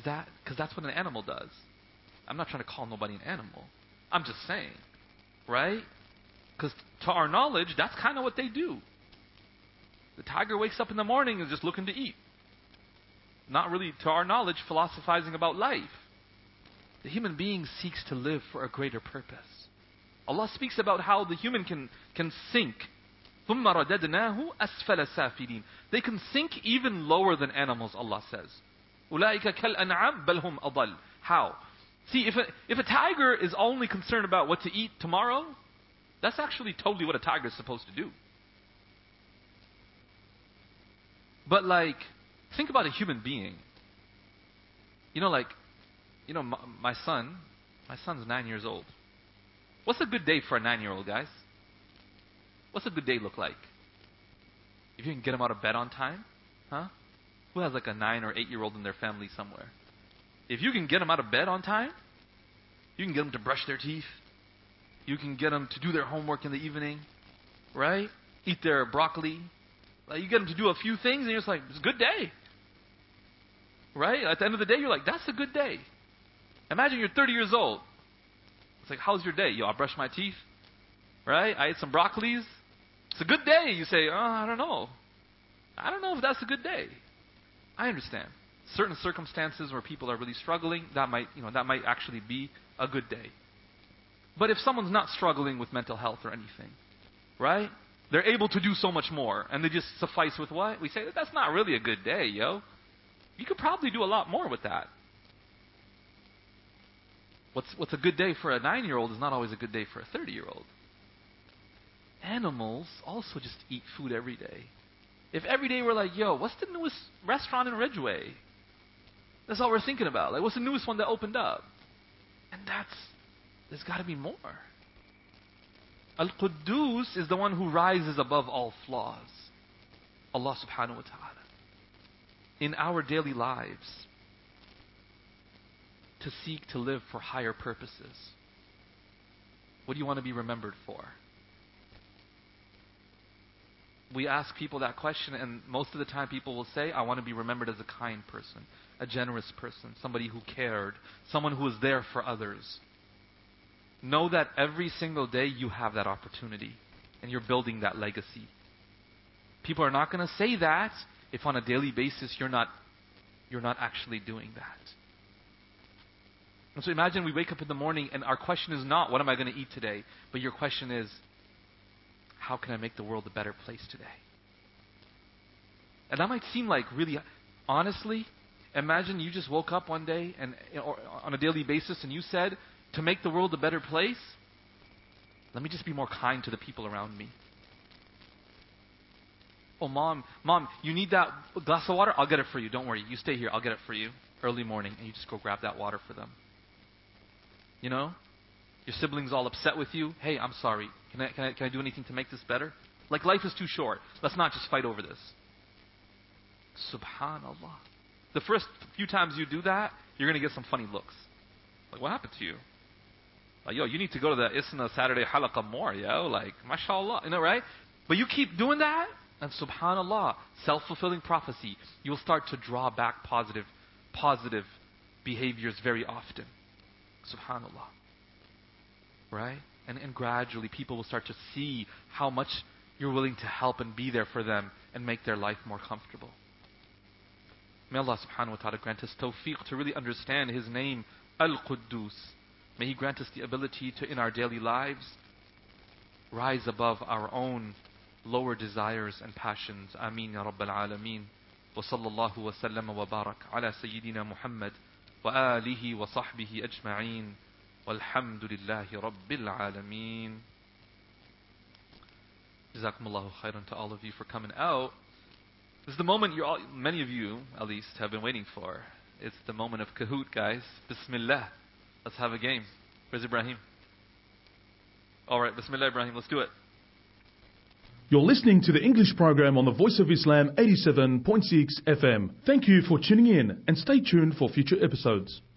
that because that's what an animal does? I'm not trying to call nobody an animal. I'm just saying, right? Because to our knowledge, that's kind of what they do. The tiger wakes up in the morning and is just looking to eat. Not really, to our knowledge, philosophizing about life. The human being seeks to live for a greater purpose. Allah speaks about how the human can sink. ثُمَّ رَدَدْنَاهُ أَسْفَلَ سَافِلِينَ. They can sink even lower than animals, Allah says. أُولَٰئِكَ كَالْأَنْعَامِ بَلْ هُمْ أَضَلُّ. How? See, if a tiger is only concerned about what to eat tomorrow, that's actually totally what a tiger is supposed to do. But think about a human being. My son's 9 years old. What's a good day for a 9-year-old, guys? What's a good day look like? If you can get him out of bed on time, huh? Who has a 9 or 8-year-old in their family somewhere? If you can get them out of bed on time, you can get them to brush their teeth. You can get them to do their homework in the evening, right? Eat their broccoli. You get them to do a few things, and you're just like, it's a good day. Right? At the end of the day, you're like, that's a good day. Imagine you're 30 years old. It's like, how's your day? I brushed my teeth. Right? I ate some broccolis. It's a good day. You say, I don't know. I don't know if that's a good day. I understand. Certain circumstances where people are really struggling, that might actually be a good day. But if someone's not struggling with mental health or anything, right? They're able to do so much more, and they just suffice with what? We say, that's not really a good day, yo. You could probably do a lot more with that. What's a good day for a 9-year-old is not always a good day for a 30-year-old. Animals also just eat food every day. If every day we're like, what's the newest restaurant in Ridgeway? That's all we're thinking about. What's the newest one that opened up? And there's got to be more. Al-Quddus is the one who rises above all flaws. Allah subhanahu wa ta'ala. In our daily lives, to seek to live for higher purposes. What do you want to be remembered for? We ask people that question, and most of the time people will say, I want to be remembered as a kind person, a generous person, somebody who cared, someone who was there for others. Know that every single day you have that opportunity, and you're building that legacy. People are not going to say that if on a daily basis you're not actually doing that. And so imagine we wake up in the morning and our question is not, what am I going to eat today? But your question is, how can I make the world a better place today? And that might seem like really, honestly, imagine you just woke up one day and or on a daily basis and you said, to make the world a better place, let me just be more kind to the people around me. Oh, mom, you need that glass of water? I'll get it for you. Don't worry. You stay here. I'll get it for you. Early morning. And you just go grab that water for them. Your siblings all upset with you. Hey, I'm sorry. Can I do anything to make this better? Life is too short. Let's not just fight over this. Subhanallah. The first few times you do that, you're going to get some funny looks. What happened to you? You need to go to the Isna Saturday Halaqah more, mashallah. Right? But you keep doing that, and subhanallah, self-fulfilling prophecy, you'll start to draw back positive behaviors very often. Subhanallah. Right? And gradually people will start to see how much you're willing to help and be there for them and make their life more comfortable. May Allah subhanahu wa ta'ala grant us tawfiq to really understand His name, Al-Quddus. May He grant us the ability to, in our daily lives, rise above our own lower desires and passions. Ameen ya Rabbal Alameen. Wa sallallahu wa sallam wa barak ala Sayyidina Muhammad wa alihi wa sahbihi ajma'een. Walhamdulillahi Rabbil Alameen. Jazakumullahu khairan to all of you for coming out. This is the moment many of you, at least, have been waiting for. It's the moment of Kahoot, guys. Bismillah. Let's have a game. Where's Ibrahim? Alright, Bismillah Ibrahim, let's do it. You're listening to the English program on the Voice of Islam 87.6 FM. Thank you for tuning in and stay tuned for future episodes.